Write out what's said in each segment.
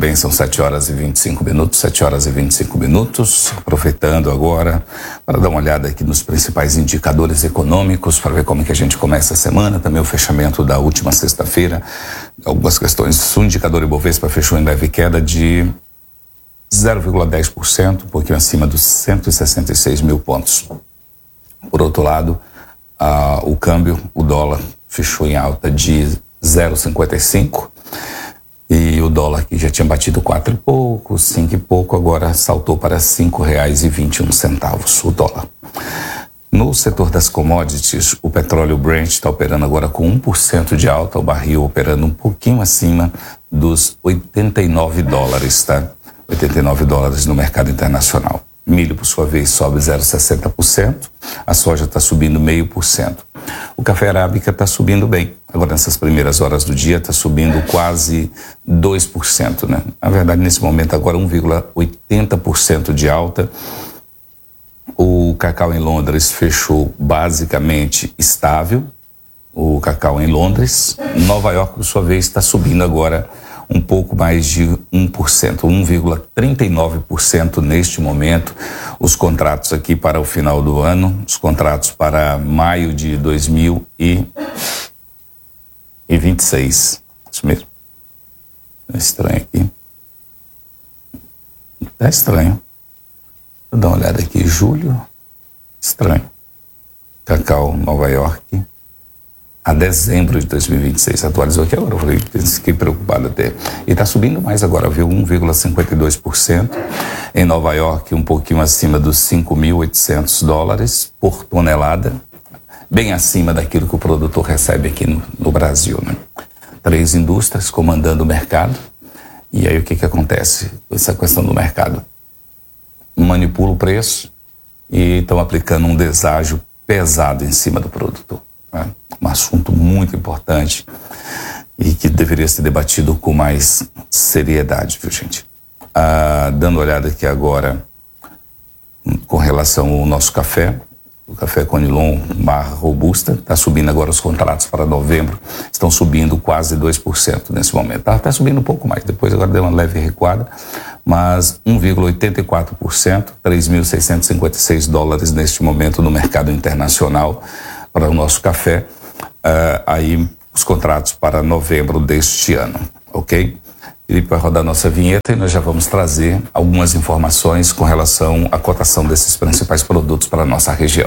bem, são 7 horas e 25 minutos, 7 horas e 25 minutos, aproveitando agora para dar uma olhada aqui nos principais indicadores econômicos, para ver como é que a gente começa a semana, também o fechamento da última sexta-feira, algumas questões. O indicador Ibovespa fechou em leve queda de 0,10%, um pouquinho acima dos 166 mil pontos. Por outro lado, o câmbio, o dólar, fechou em alta de 0,55%, e o dólar que já tinha batido 4 e pouco, 5 e pouco, agora saltou para R$ 5,21 o dólar. No setor das commodities, o petróleo Brent está operando agora com 1% de alta, o barril operando um pouquinho acima dos $89, tá? $89 no mercado internacional. Milho, por sua vez, sobe 0,60%, a soja está subindo 0,5%. O café arábica está subindo bem. Agora, nessas primeiras horas do dia, está subindo quase 2%, né? Na verdade, nesse momento, agora 1,80% de alta. O cacau em Londres fechou basicamente estável. O cacau em Londres. Nova York, por sua vez, está subindo agora um pouco mais de 1%, 1,39% neste momento. Os contratos aqui para o final do ano, os contratos para maio de 2026. Isso mesmo. É estranho aqui. Tá estranho. Vou dar uma olhada aqui. Julho. Estranho. Cacau, Nova York. A dezembro de 2026, atualizou aqui agora, eu falei, fiquei preocupado até. E está subindo mais agora, viu? 1,52%. Em Nova York, um pouquinho acima dos $5.800 por tonelada, bem acima daquilo que o produtor recebe aqui no Brasil, né? 3 indústrias comandando o mercado. E aí o que acontece com essa questão do mercado? Manipula o preço e estão aplicando um deságio pesado em cima do produtor. Um assunto muito importante e que deveria ser debatido com mais seriedade, viu, gente? Dando uma olhada aqui agora com relação ao nosso café, o café Conilon barra Robusta, está subindo agora os contratos para novembro, estão subindo quase 2% nesse momento. Tá subindo um pouco mais, depois agora deu uma leve recuada, mas 1,84%, $3.656 neste momento no mercado internacional para o nosso café, aí os contratos para novembro deste ano, ok? Felipe vai rodar nossa vinheta e nós já vamos trazer algumas informações com relação à cotação desses principais produtos para a nossa região.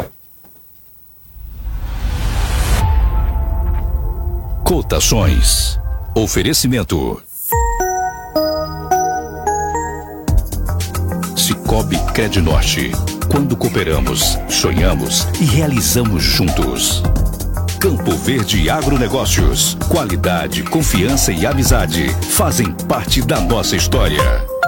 Cotações. Oferecimento. Cicobi Crednorte. Quando cooperamos, sonhamos e realizamos juntos. Campo Verde Agronegócios. Qualidade, confiança e amizade fazem parte da nossa história.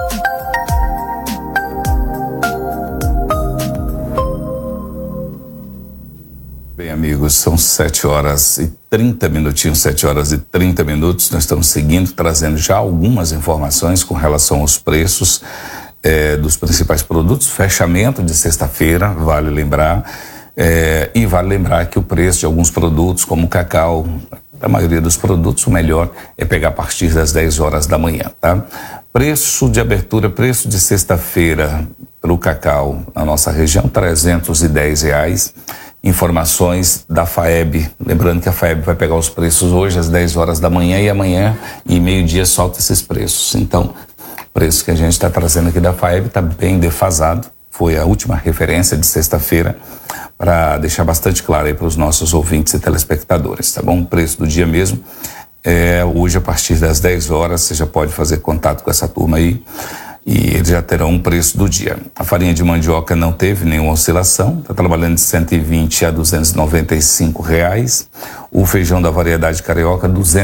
Bem, amigos, são 7 horas e 30 minutinhos, 7 horas e 30 minutos. Nós estamos seguindo, trazendo já algumas informações com relação aos preços dos principais produtos. Fechamento de sexta-feira, vale lembrar. E vale lembrar que o preço de alguns produtos, como o cacau, a maioria dos produtos, o melhor é pegar a partir das 10 horas da manhã, tá? Preço de abertura, preço de sexta-feira para o cacau na nossa região, R$310. Informações da FAEB, lembrando que a FAEB vai pegar os preços hoje às 10 horas da manhã e amanhã e meio-dia solta esses preços. Então, o preço que a gente está trazendo aqui da FAEB está bem defasado. Foi a última referência de sexta-feira, para deixar bastante claro aí para os nossos ouvintes e telespectadores, tá bom? O preço do dia mesmo hoje a partir das 10 horas, você já pode fazer contato com essa turma aí e eles já terão um preço do dia. A farinha de mandioca não teve nenhuma oscilação, está trabalhando de R$120 a R$295. O feijão da variedade carioca,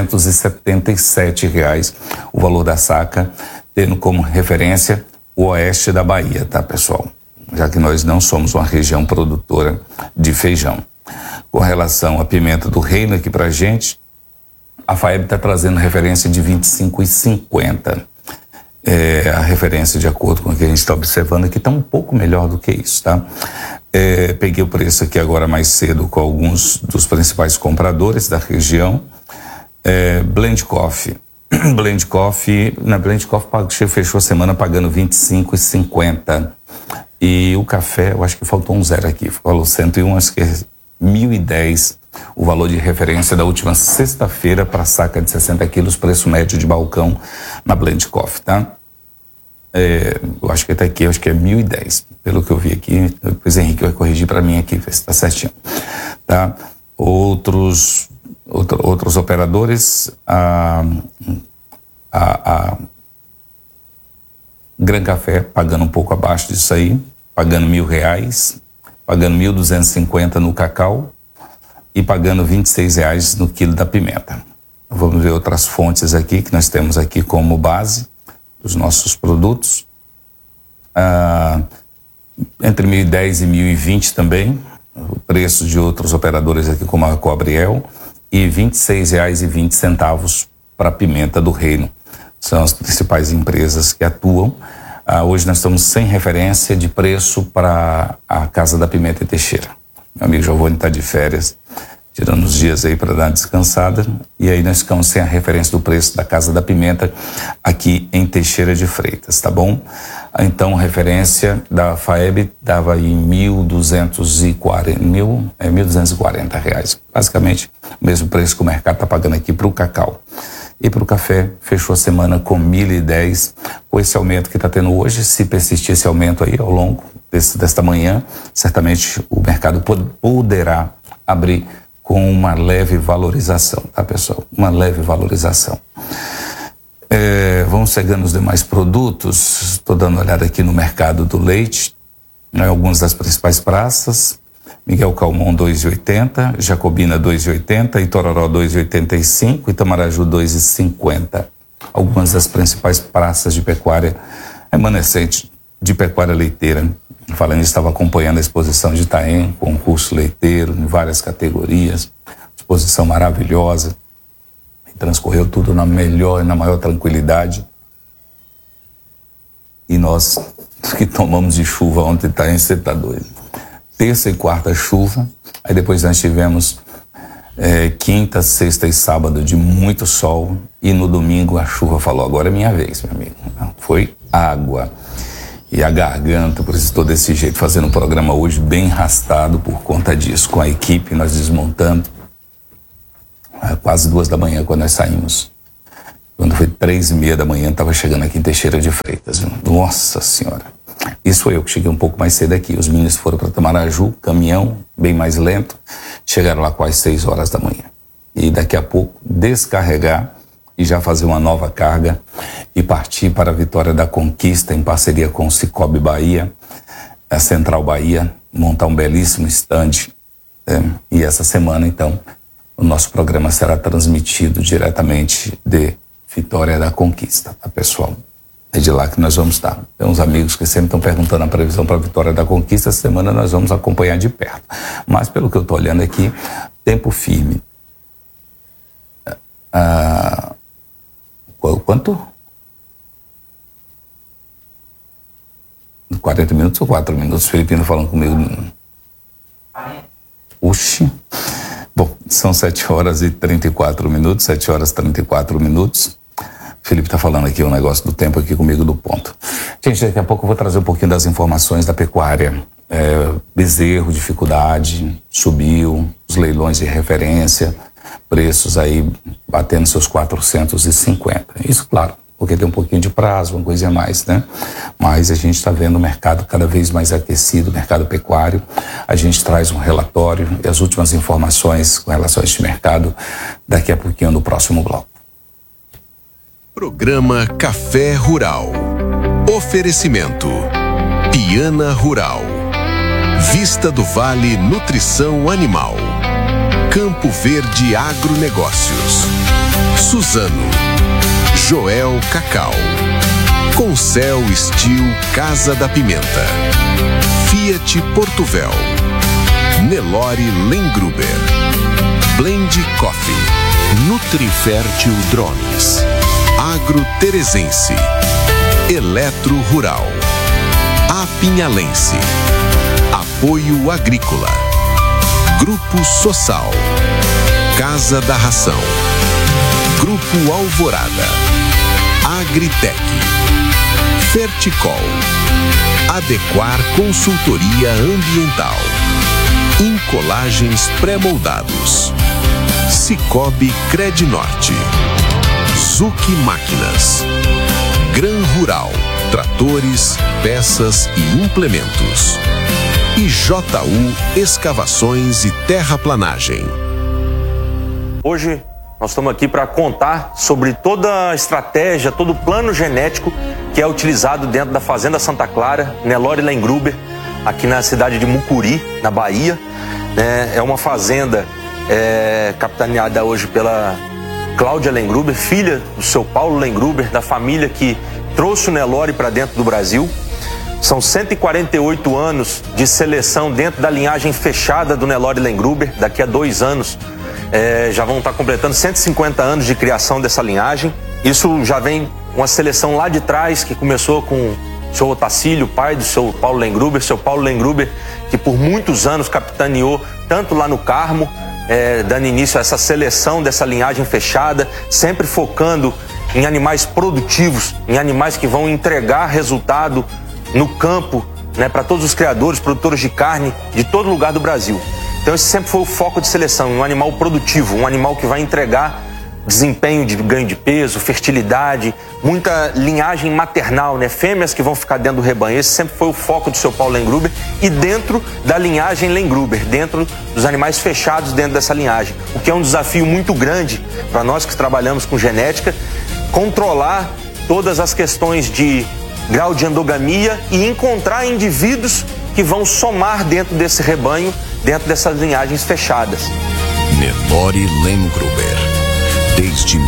R$277. O valor da saca, tendo como referência o oeste da Bahia, tá, pessoal? Já que nós não somos uma região produtora de feijão. Com relação à pimenta do reino aqui pra gente, a FAEB está trazendo referência de R$25,50. A referência, de acordo com o que a gente está observando aqui, está um pouco melhor do que isso, tá? Peguei o preço aqui agora mais cedo com alguns dos principais compradores da região. Blend Coffee, Blend Coffee, na Blend Coffee fechou a semana pagando R$25,50. E o café, eu acho que faltou um zero aqui, falou 101, acho que é 1.010, o valor de referência da última sexta-feira para saca de 60 quilos, preço médio de balcão na Blend Coffee, tá? Eu acho que até aqui, eu acho que é 1.010, pelo que eu vi aqui. Depois Henrique vai corrigir para mim aqui, ver se está certinho, tá? Outros operadores, a Gran Café pagando um pouco abaixo disso aí, pagando R$1.000, pagando 1.250 no cacau e pagando R$26 no quilo da pimenta. Vamos ver outras fontes aqui que nós temos aqui como base dos nossos produtos. Entre 1.010 e 1.020 também, o preço de outros operadores aqui como a Cobriel, e R$26,20 para a pimenta do reino. São as principais empresas que atuam. Hoje nós estamos sem referência de preço para a Casa da Pimenta em Teixeira. Meu amigo Giovanni está de férias, tirando os dias aí para dar uma descansada, e aí nós ficamos sem a referência do preço da Casa da Pimenta aqui em Teixeira de Freitas, tá bom? Então, referência da FAEB dava aí R$1.240, basicamente o mesmo preço que o mercado está pagando aqui para o cacau. E para o café, fechou a semana com 1.010, com esse aumento que está tendo hoje. Se persistir esse aumento aí ao longo desta manhã, certamente o mercado poderá abrir com uma leve valorização, tá, pessoal? Uma leve valorização. Vamos chegando nos demais produtos. Estou dando uma olhada aqui no mercado do leite, algumas das principais praças. Miguel Calmon 2,80, Jacobina 2,80, Itororó 2,85, Itamaraju 2,50. Algumas das principais praças de pecuária remanescente de pecuária leiteira. Falando isso, estava acompanhando a exposição de Itaém, concurso leiteiro em várias categorias, exposição maravilhosa. Transcorreu tudo na melhor e na maior tranquilidade. E nós que tomamos de chuva ontem, Itaém, você tá doido. Terça e quarta chuva, aí depois nós tivemos quinta, sexta e sábado de muito sol, e no domingo a chuva falou, agora é minha vez, meu amigo. Foi água. E a garganta, por isso estou desse jeito, fazendo um programa hoje bem arrastado por conta disso, com a equipe, nós desmontando, quase 2 da manhã quando nós saímos. Quando foi 3:30 da manhã, estava chegando aqui em Teixeira de Freitas. Nossa Senhora. Isso foi eu que cheguei um pouco mais cedo aqui. Os meninos foram para Itamaraju, caminhão, bem mais lento. Chegaram lá quase 6 horas da manhã. E daqui a pouco descarregar e já fazer uma nova carga e partir para a Vitória da Conquista em parceria com o Cicobi Bahia, a Central Bahia, montar um belíssimo stand. E essa semana, então, o nosso programa será transmitido diretamente de Vitória da Conquista, tá, pessoal? É de lá que nós vamos estar. Tem uns amigos que sempre estão perguntando a previsão para a Vitória da Conquista. Essa semana nós vamos acompanhar de perto. Mas pelo que eu estou olhando aqui, tempo firme. Quanto? 40 minutos ou 4 minutos? Felipino falando comigo. Oxi. Bom, são 7 horas e 34 minutos, 7 horas e 34 minutos. Felipe está falando aqui um negócio do tempo aqui comigo do ponto. Gente, daqui a pouco eu vou trazer um pouquinho das informações da pecuária. Bezerro, dificuldade, subiu, os leilões de referência, preços aí batendo seus 450. Isso, claro, porque tem um pouquinho de prazo, uma coisa a mais, né? Mas a gente está vendo o mercado cada vez mais aquecido, o mercado pecuário. A gente traz um relatório e as últimas informações com relação a este mercado daqui a pouquinho no próximo bloco. Programa Café Rural. Oferecimento Piana Rural, Vista do Vale Nutrição Animal, Campo Verde Agronegócios, Suzano, Joel Cacau, Concel Steel Casa da Pimenta, Fiat Portuvel, Nelore Lengruber, Blend Coffee, Nutrifértil Drones, Agro Teresense, Eletro Rural, Apinhalense, Apoio Agrícola, Grupo Sossal, Casa da Ração, Grupo Alvorada, Agritec, Ferticol, Adequar Consultoria Ambiental, Incolagens Pré-Moldados, Cicobi Credinorte, Zuc Máquinas, Gran Rural, tratores, peças e implementos, e JU Escavações e Terraplanagem. Hoje nós estamos aqui para contar sobre toda a estratégia, todo o plano genético que é utilizado dentro da Fazenda Santa Clara, Nelore Lengruber, aqui na cidade de Mucuri, na Bahia. É uma fazenda capitaneada hoje pela Cláudia Lengruber, filha do seu Paulo Lengruber, da família que trouxe o Nelore para dentro do Brasil. São 148 anos de seleção dentro da linhagem fechada do Nelore Lengruber. Daqui a 2 anos já vão estar completando 150 anos de criação dessa linhagem. Isso já vem uma seleção lá de trás, que começou com o seu Otacílio, pai do seu Paulo Lengruber. Seu Paulo Lengruber, que por muitos anos capitaneou tanto lá no Carmo, dando início a essa seleção dessa linhagem fechada, sempre focando em animais produtivos, em animais que vão entregar resultado no campo, para todos os criadores, produtores de carne de todo lugar do Brasil. Então esse sempre foi o foco de seleção, um animal produtivo, um animal que vai entregar desempenho de ganho de peso, fertilidade, muita linhagem maternal, fêmeas que vão ficar dentro do rebanho. Esse sempre foi o foco do seu Paulo Lengruber e dentro da linhagem Lengruber, dentro dos animais fechados dentro dessa linhagem. O que é um desafio muito grande para nós que trabalhamos com genética, controlar todas as questões de grau de endogamia e encontrar indivíduos que vão somar dentro desse rebanho, dentro dessas linhagens fechadas. Nelore Lengruber, desde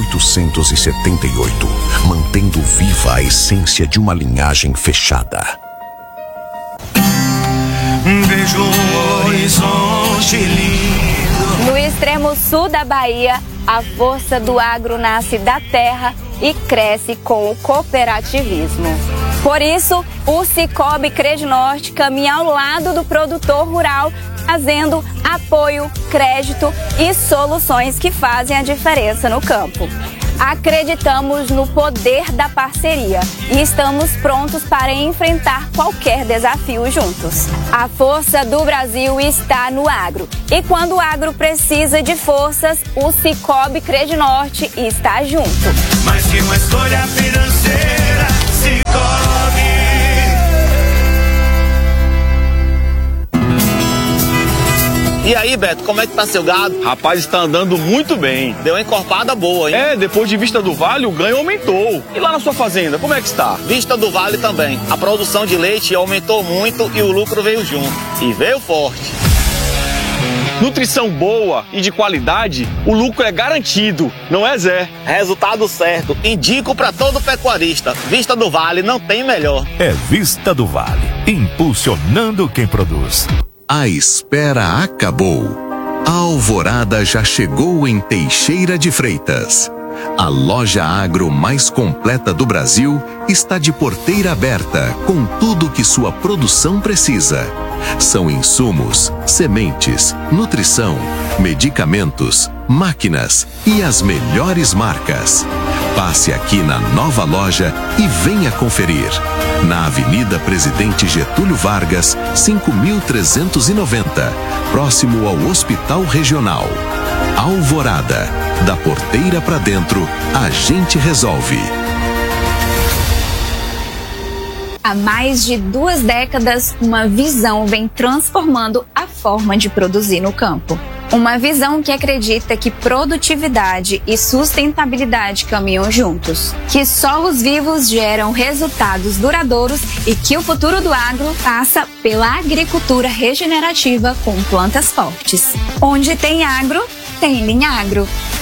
1878, mantendo viva a essência de uma linhagem fechada. Vejo um horizonte lindo. No extremo sul da Bahia, a força do agro nasce da terra e cresce com o cooperativismo. Por isso, o Cicobi Credinorte caminha ao lado do produtor rural, trazendo apoio, crédito e soluções que fazem a diferença no campo. Acreditamos no poder da parceria e estamos prontos para enfrentar qualquer desafio juntos. A força do Brasil está no agro. E quando o agro precisa de forças, o Cicobi Credinorte está junto. Mais que uma escolha financeira, Cicobi. E aí, Beto, como é que tá seu gado? Rapaz, está andando muito bem. Deu uma encorpada boa, hein? Depois de Vista do Vale, o ganho aumentou. E lá na sua fazenda, como é que está? Vista do Vale também. A produção de leite aumentou muito e o lucro veio junto. E veio forte. Nutrição boa e de qualidade, o lucro é garantido, não é, Zé? Resultado certo. Indico para todo pecuarista. Vista do Vale não tem melhor. É Vista do Vale, impulsionando quem produz. A espera acabou. A Alvorada já chegou em Teixeira de Freitas. A loja agro mais completa do Brasil está de porteira aberta com tudo que sua produção precisa. São insumos, sementes, nutrição, medicamentos, máquinas e as melhores marcas. Passe aqui na nova loja e venha conferir. Na Avenida Presidente Getúlio Vargas, 5.390, próximo ao Hospital Regional. Alvorada, da porteira para dentro, a gente resolve. Há mais de 2 décadas, uma visão vem transformando a forma de produzir no campo. Uma visão que acredita que produtividade e sustentabilidade caminham juntos, que solos vivos geram resultados duradouros e que o futuro do agro passa pela agricultura regenerativa com plantas fortes. Onde tem agro, tem Linhagro.